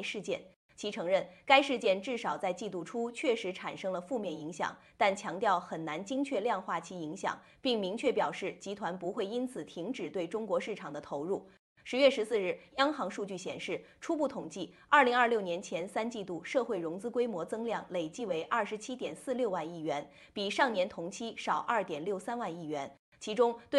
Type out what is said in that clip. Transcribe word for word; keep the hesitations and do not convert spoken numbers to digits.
事件。其承认该事件至少在季度初确实产生了负面影响，但强调很难精确量化其影响，并明确表示集团不会因此停止对中国市场的投入。十月十四日，央行数据显示，初步统计，二零二六年前三季度社会融资规模增量累计为二十七点四六万亿元，比上年同期少二点六三万亿元，其中对